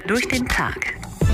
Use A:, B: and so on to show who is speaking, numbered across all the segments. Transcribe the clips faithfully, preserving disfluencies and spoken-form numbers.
A: durch den Tag.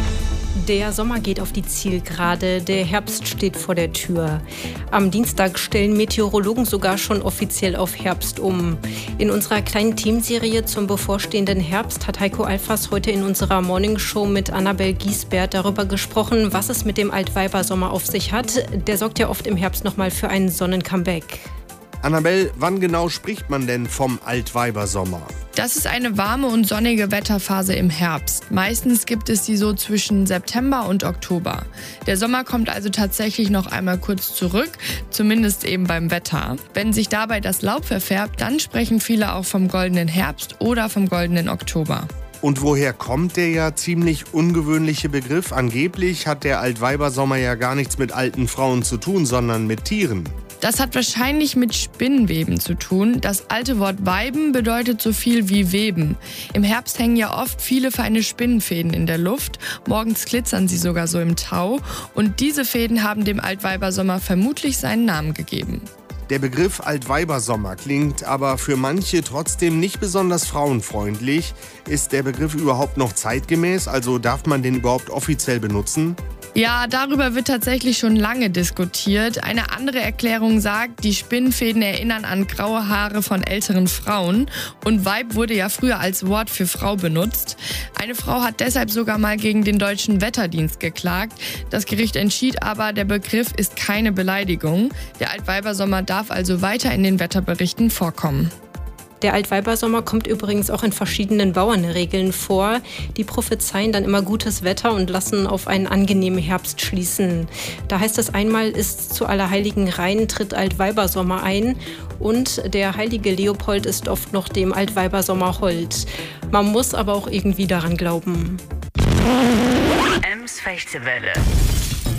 B: Der Sommer geht auf die Zielgerade, der Herbst steht vor der Tür. Am Dienstag stellen Meteorologen sogar schon offiziell auf Herbst um. In unserer kleinen Themenserie zum bevorstehenden Herbst hat Heiko Alfers heute in unserer Morningshow mit Annabel Giesbert darüber gesprochen, was es mit dem Altweibersommer auf sich hat. Der sorgt ja oft im Herbst nochmal für einen Sonnencomeback.
C: Annabel, wann genau spricht man denn vom Altweibersommer?
D: Das ist eine warme und sonnige Wetterphase im Herbst. Meistens gibt es sie so zwischen September und Oktober. Der Sommer kommt also tatsächlich noch einmal kurz zurück, zumindest eben beim Wetter. Wenn sich dabei das Laub verfärbt, dann sprechen viele auch vom goldenen Herbst oder vom goldenen Oktober.
C: Und woher kommt der ja ziemlich ungewöhnliche Begriff? Angeblich hat der Altweibersommer ja gar nichts mit alten Frauen zu tun, sondern mit Tieren.
D: Das hat wahrscheinlich mit Spinnweben zu tun. Das alte Wort Weiben bedeutet so viel wie Weben. Im Herbst hängen ja oft viele feine Spinnenfäden in der Luft. Morgens glitzern sie sogar so im Tau. Und diese Fäden haben dem Altweibersommer vermutlich seinen Namen gegeben.
C: Der Begriff Altweibersommer klingt aber für manche trotzdem nicht besonders frauenfreundlich. Ist der Begriff überhaupt noch zeitgemäß? Also darf man den überhaupt offiziell benutzen?
D: Ja, darüber wird tatsächlich schon lange diskutiert. Eine andere Erklärung sagt, die Spinnenfäden erinnern an graue Haare von älteren Frauen. Und Weib wurde ja früher als Wort für Frau benutzt. Eine Frau hat deshalb sogar mal gegen den Deutschen Wetterdienst geklagt. Das Gericht entschied aber, der Begriff ist keine Beleidigung. Der Altweibersommer darf also weiter in den Wetterberichten vorkommen.
B: Der Altweibersommer kommt übrigens auch in verschiedenen Bauernregeln vor. Die prophezeien dann immer gutes Wetter und lassen auf einen angenehmen Herbst schließen. Da heißt es einmal, ist zu Allerheiligen Rhein, tritt Altweibersommer ein. Und der heilige Leopold ist oft noch dem Altweibersommer hold. Man muss aber auch irgendwie daran glauben.
A: Ems Festiwelle.